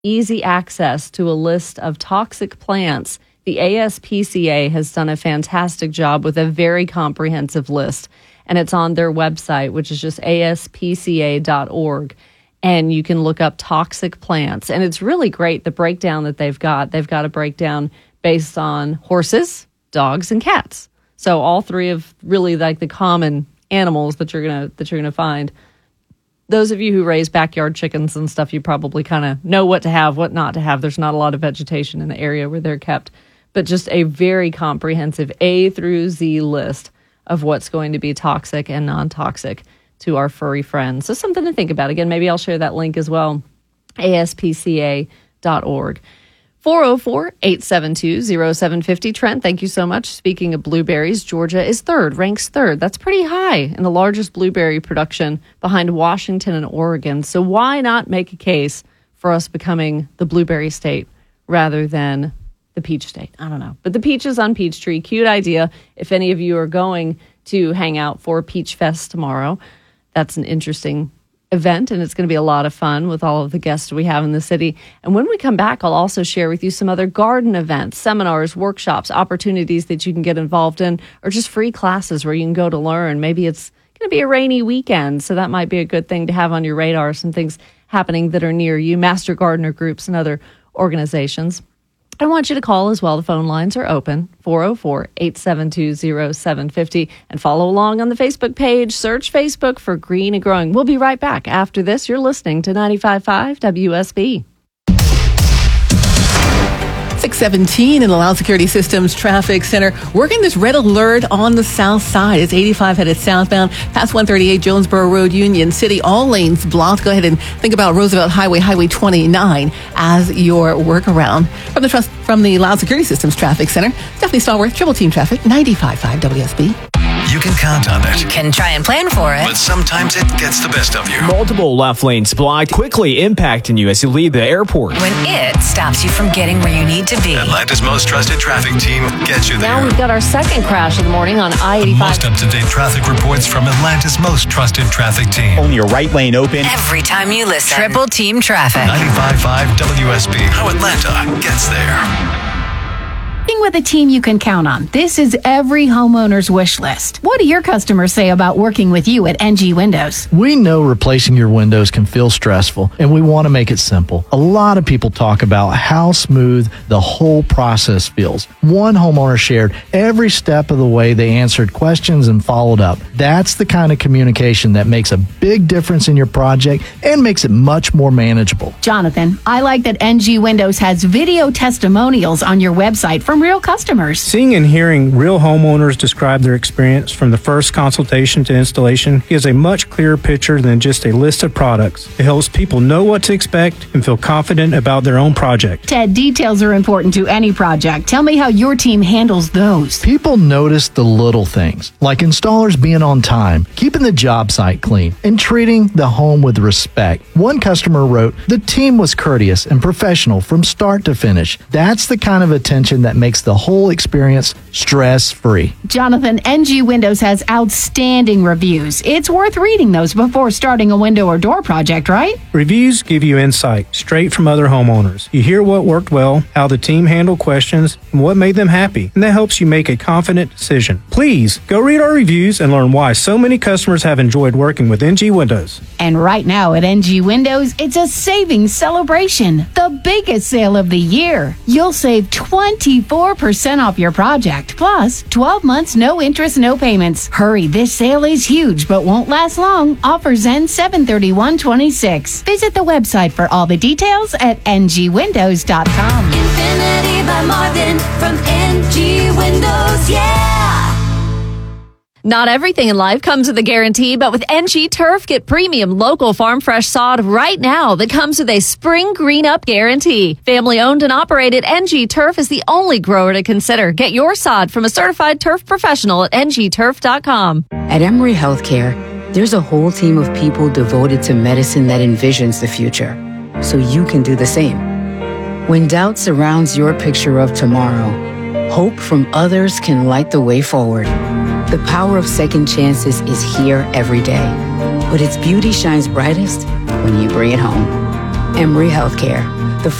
easy access to a list of toxic plants. The ASPCA has done a fantastic job with a very comprehensive list, and it's on their website, which is just aspca.org. And you can look up toxic plants. And it's really great, the breakdown that they've got. They've got a breakdown based on horses, dogs, and cats. So all three of really like the common animals that you're gonna find. Those of you who raise backyard chickens and stuff, you probably kind of know what to have, what not to have. There's not a lot of vegetation in the area where they're kept, but just a very comprehensive A through Z list of what's going to be toxic and non-toxic to our furry friends. So something to think about. Again, maybe I'll share that link as well, aspca.org. 404-872-0750. Trent, thank you so much. Speaking of blueberries, Georgia is ranks third. That's pretty high in the largest blueberry production behind Washington and Oregon. So why not make a case for us becoming the blueberry state rather than the peach state? I don't know. But the peaches on Peachtree, cute idea. If any of you are going to hang out for Peach Fest tomorrow, that's an interesting event, and it's going to be a lot of fun with all of the guests we have in the city. And when we come back, I'll also share with you some other garden events, seminars, workshops, opportunities that you can get involved in, or just free classes where you can go to learn. Maybe it's going to be a rainy weekend, so that might be a good thing to have on your radar, some things happening that are near you, master gardener groups and other organizations. I want you to call as well. The phone lines are open, 404-872-0750. And follow along on the Facebook page. Search Facebook for Green and Growing. We'll be right back. After this, you're listening to 95.5 WSB. 617 in the Loud Security Systems Traffic Center. Working this red alert on the south side. It's 85 headed southbound, past 138 Jonesboro Road, Union City. All lanes blocked. Go ahead and think about Roosevelt Highway, Highway 29 as your workaround. From the Loud Security Systems Traffic Center, Stephanie Stallworth, Triple Team Traffic, 95.5 WSB. You can count on it. You can try and plan for it. But sometimes it gets the best of you. Multiple left lanes blocked, quickly impacting you as you leave the airport. When it stops you from getting where you need to be. Atlanta's most trusted traffic team gets you there. Now we've got our second crash of the morning on I-85. Most up-to-date traffic reports from Atlanta's most trusted traffic team. Only your right lane open. Every time you listen. Triple Team Traffic. 95.5 WSB. How Atlanta gets there. With a team you can count on. This is every homeowner's wish list. What do your customers say about working with you at NG Windows? We know replacing your windows can feel stressful, and we want to make it simple. A lot of people talk about how smooth the whole process feels. One homeowner shared every step of the way. They answered questions and followed up. That's the kind of communication that makes a big difference in your project and makes it much more manageable. Jonathan, I like that NG Windows has video testimonials on your website from real customers. Seeing and hearing real homeowners describe their experience from the first consultation to installation gives a much clearer picture than just a list of products. It helps people know what to expect and feel confident about their own project. Ted, details are important to any project. Tell me how your team handles those. People notice the little things, like installers being on time, keeping the job site clean, and treating the home with respect. One customer wrote, "The team was courteous and professional from start to finish." That's the kind of attention that makes the whole experience stress-free. Jonathan, NG Windows has outstanding reviews. It's worth reading those before starting a window or door project, right? Reviews give you insight straight from other homeowners. You hear what worked well, how the team handled questions, and what made them happy, and that helps you make a confident decision. Please go read our reviews and learn why so many customers have enjoyed working with NG Windows. And right now at NG Windows, it's a savings celebration, the biggest sale of the year. You'll save 24% off your project, plus 12 months, no interest, no payments. Hurry, this sale is huge but won't last long. Offers end 7/31/26. Visit the website for all the details at ngwindows.com. Infinity by Marvin from NG Windows, yeah! Not everything in life comes with a guarantee, but with NG Turf, get premium local farm fresh sod right now that comes with a spring green up guarantee. Family owned and operated, NG Turf is the only grower to consider. Get your sod from a certified turf professional at ngturf.com. At Emory Healthcare, there's a whole team of people devoted to medicine that envisions the future, so you can do the same. When doubt surrounds your picture of tomorrow, hope from others can light the way forward. The power of second chances is here every day, but its beauty shines brightest when you bring it home. Emory Healthcare. The